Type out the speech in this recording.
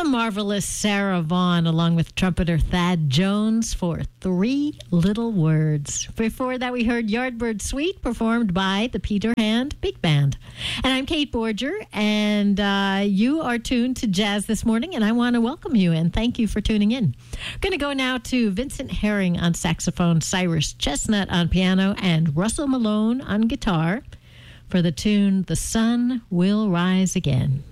The marvelous Sarah Vaughan, along with trumpeter Thad Jones, for Three Little Words. Before that, we heard Yardbird Suite, performed by the Peter Hand Big Band. And I'm Kate Borger, and you are tuned to Jazz This Morning, and I want to welcome you and thank you for tuning in. Going to go now to Vincent Herring on saxophone, Cyrus Chestnut on piano, and Russell Malone on guitar for the tune The Sun Will Rise Again.